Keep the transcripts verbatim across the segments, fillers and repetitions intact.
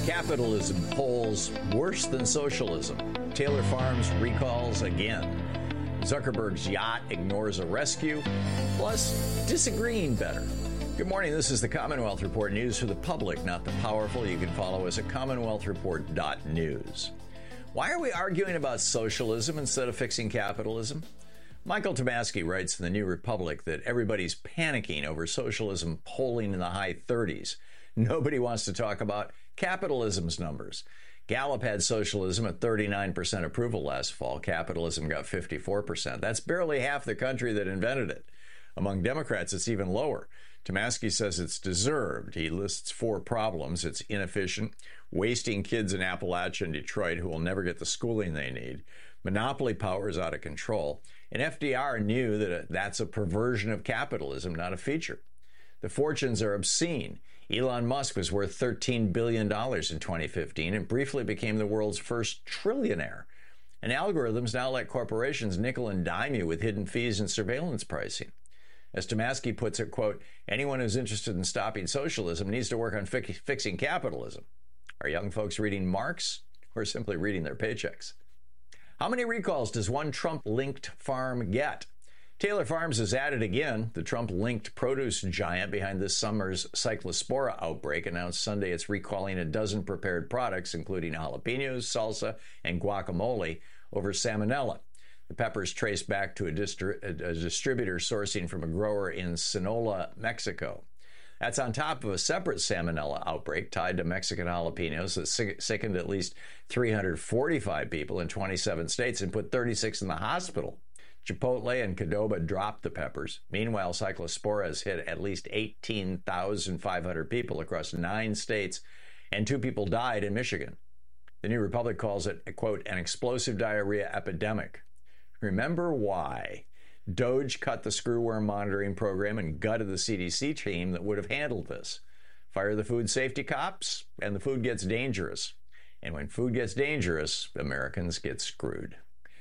Capitalism polls worse than socialism. Taylor Farms recalls again. Zuckerberg's yacht ignores a rescue. Plus, disagreeing better. Good morning. This is the Commonwealth Report, news for the public, not the powerful. You can follow us at commonwealth report dot news. Why are we arguing about socialism instead of fixing capitalism? Michael Tomasky writes in the New Republic that everybody's panicking over socialism polling in the high thirties. Nobody wants to talk about capitalism's numbers. Gallup had socialism at thirty-nine percent approval last fall. Capitalism got fifty-four percent. That's barely half the country that invented it. Among Democrats, it's even lower. Tomasky says it's deserved. He lists four problems. It's inefficient, wasting kids in Appalachia and Detroit who will never get the schooling they need. Monopoly power is out of control. And F D R knew that that's a perversion of capitalism, not a feature. The fortunes are obscene. Elon Musk was worth thirteen billion dollars in twenty fifteen and briefly became the world's first trillionaire. And algorithms now let corporations nickel and dime you with hidden fees and surveillance pricing. As Tomasky puts it, quote, anyone who's interested in stopping socialism needs to work on fi- fixing capitalism. Are young folks reading Marx or simply reading their paychecks? How many recalls does one Trump-linked farm get? Taylor Farms is at it again. The Trump-linked produce giant behind this summer's Cyclospora outbreak announced Sunday it's recalling a dozen prepared products, including jalapenos, salsa, and guacamole, over salmonella. The peppers trace back to a, distri- a distributor sourcing from a grower in Sonora, Mexico. That's on top of a separate salmonella outbreak tied to Mexican jalapenos that sick- sickened at least three hundred forty-five people in twenty-seven states and put thirty-six in the hospital. Chipotle and Qdoba dropped the peppers. Meanwhile, Cyclospora has hit at least eighteen thousand five hundred people across nine states, and two people died in Michigan. The New Republic calls it, quote, an explosive diarrhea epidemic. Remember why? Doge cut the screwworm monitoring program and gutted the C D C team that would have handled this. Fire the food safety cops, and the food gets dangerous. And when food gets dangerous, Americans get screwed.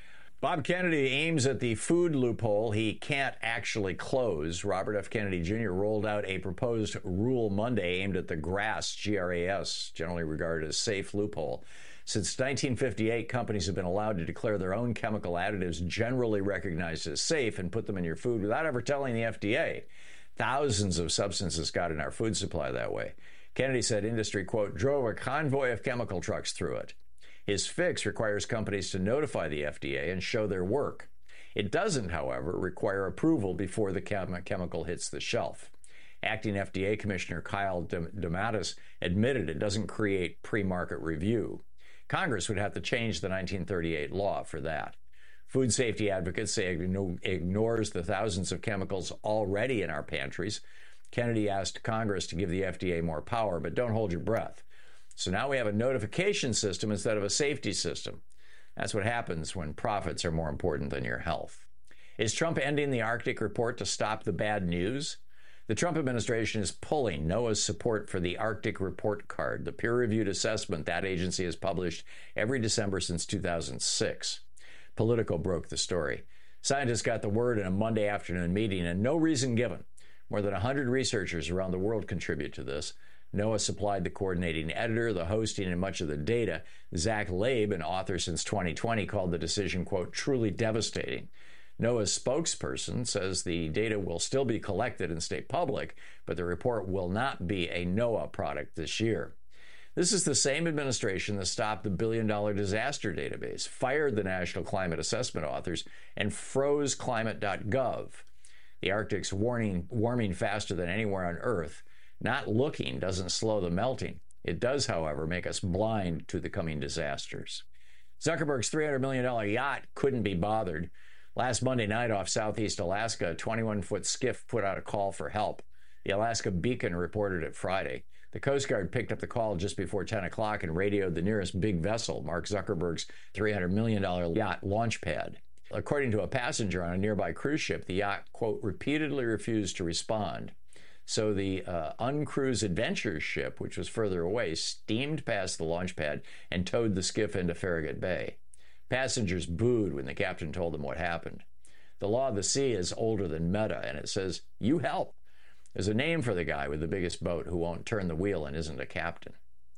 Bob Kennedy aims at the food loophole he can't actually close. Robert F. Kennedy Junior rolled out a proposed rule Monday aimed at the GRAS, G R A S, generally regarded as safe loophole. Since nineteen fifty-eight, companies have been allowed to declare their own chemical additives generally recognized as safe and put them in your food without ever telling the F D A. Thousands of substances got in our food supply that way. Kennedy said industry, quote, drove a convoy of chemical trucks through it. His fix requires companies to notify the F D A and show their work. It doesn't, however, require approval before the chem- chemical hits the shelf. Acting F D A Commissioner Kyle DeMatteis admitted it doesn't create pre-market review. Congress would have to change the nineteen thirty-eight law for that. Food safety advocates say it ignores the thousands of chemicals already in our pantries. Kennedy asked Congress to give the F D A more power, but don't hold your breath. So now we have a notification system instead of a safety system. That's what happens when profits are more important than your health. Is Trump ending the Arctic report to stop the bad news? The Trump administration is pulling NOAA's support for the Arctic Report Card, the peer-reviewed assessment that agency has published every December since two thousand six. Politico broke the story. Scientists got the word in a Monday afternoon meeting, and no reason given. More than one hundred researchers around the world contribute to this. NOAA supplied the coordinating editor, the hosting, and much of the data. Zach Labe, an author since twenty twenty, called the decision, quote, truly devastating. NOAA's spokesperson says the data will still be collected and stay public, but the report will not be a NOAA product this year. This is the same administration that stopped the billion-dollar disaster database, fired the National Climate Assessment authors, and froze climate dot gov. The Arctic's warning, warming faster than anywhere on Earth. Not looking doesn't slow the melting. It does, however, make us blind to the coming disasters. Zuckerberg's three hundred million dollars yacht couldn't be bothered. Last Monday night off southeast Alaska, a twenty-one foot skiff put out a call for help. The Alaska Beacon reported it Friday. The Coast Guard picked up the call just before ten o'clock and radioed the nearest big vessel, Mark Zuckerberg's three hundred million dollars yacht launch pad. According to a passenger on a nearby cruise ship, the yacht, quote, repeatedly refused to respond. So the uh, uncrewed adventure ship, which was further away, steamed past the launch pad and towed the skiff into Farragut Bay. Passengers booed when the captain told them what happened. The law of the sea is older than Meta, and it says, you help. There's a name for the guy with the biggest boat who won't turn the wheel and isn't a captain.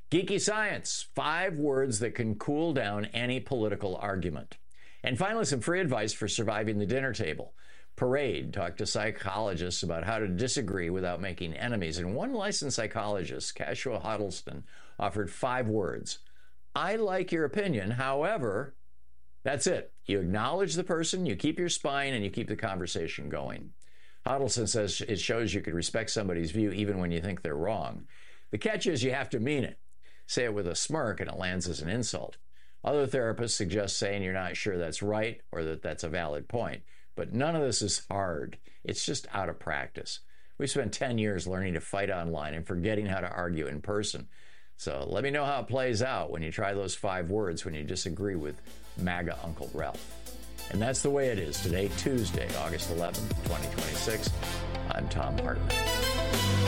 Geeky Science, five words that can cool down any political argument. And finally, some free advice for surviving the dinner table. Parade talked to psychologists about how to disagree without making enemies. And one licensed psychologist, Cashua Huddleston, offered five words. I like your opinion, however, that's it. You acknowledge the person, you keep your spine, and you keep the conversation going. Huddleston says it shows you can respect somebody's view even when you think they're wrong. The catch is you have to mean it. Say it with a smirk and it lands as an insult. Other therapists suggest saying you're not sure that's right or that that's a valid point. But none of this is hard. It's just out of practice. We spent ten years learning to fight online and forgetting how to argue in person. So let me know how it plays out when you try those five words when you disagree with MAGA Uncle Ralph. And that's the way it is today, Tuesday, August eleventh, twenty twenty-six. I'm Thom Hartmann.